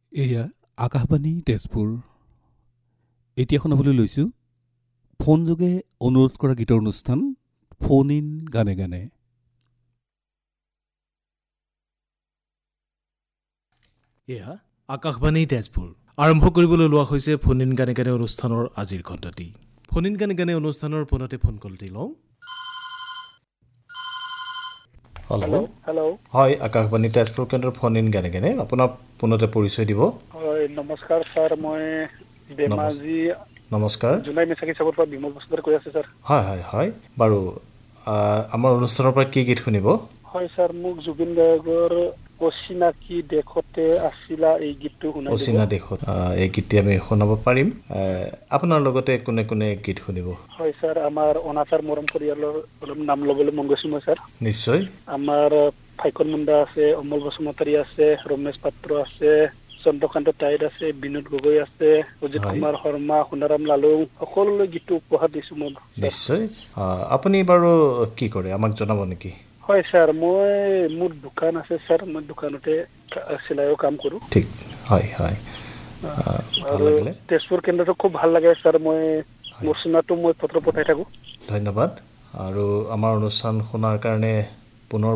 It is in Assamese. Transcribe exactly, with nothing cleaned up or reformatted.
এয়া আকাশবাণী তেজপুৰ। এতিয়া শুনাবলৈ লৈছোঁ ফোনযোগে অনুৰোধ কৰা গীতৰ অনুষ্ঠান ফোন ইন গানে গানে। এয়া আকাশবাণী তেজপুৰ। আৰম্ভ কৰিবলৈ লোৱা হৈছে ফোন ইন গানে গানে অনুষ্ঠানৰ আজিৰ ঘণ্টাটি। ফোন ইন গানে গানে অনুষ্ঠানৰ পোনতে ফোন কলটি লওঁ। হেল্ল' হেল্ল' হয়, আকাশবাণী তেজপুৰ কেন্দ্ৰৰ ফোন ইন গানে গানে আপোনাৰ পোনতে পৰিচয় দিব। হয়, নমস্কাৰ ছাৰ। মই ধেমাজি নমস্কাৰ। জোনাই মেচাকি চাবৰ পৰা বিমল বসুন্ধৰা কৈ আছোঁ ছাৰ। হয় হয় হয় বাৰু, আমাৰ অনুষ্ঠানৰ পৰা কি গীত শুনিব? হয় ছাৰ, মোক জুবিন গাৰ্গৰ অচিনাকি দেশতে আছিলা এই গীতটো শুনাই দিব। অচিনা দেশত এই গীতটি আমি শুনাব পাৰিম। আপোনাৰ লগতে কোনে কোনে গীত শুনিব? হয় ছাৰ, আমাৰ অনাথাৰ মৰম পৰিয়ালৰ অলপ নাম ল'বলৈ মন গৈছে মই ছাৰ। নিশ্চয়। আমাৰ ফাইকন মুণ্ডা আছে, অমল বসুমতাৰী আছে, ৰমেশ পাত্ৰ আছে, চন্দ্ৰকান্ত টাইট আছে, বিনোদ গগৈ আছে, অজিত হয়। কুমাৰ শৰ্মা, সোণাৰাম লালুং, সকলোলৈ গীতটো উপহাৰ দিছোঁ মই। নিশ্চয়। আপুনি বাৰু কি কৰে আমাক জনাব নেকি? হয় ছাৰ, মই মোৰ দোকান আছে ছাৰ, মই দোকানতে চিলাইৰ কাম কৰোঁ। ঠিক, হয় হয়। ভাল আৰু লাগিলে। তেজপুৰ কেন্দ্ৰটো খুব ভাল লাগে ছাৰ। মই হয়। মোৰ চিনাটো মই পত্ৰ পঠাই থাকোঁ। ধন্যবাদ। আৰু আমাৰ অনুষ্ঠান শুনাৰ কাৰণে পুনৰ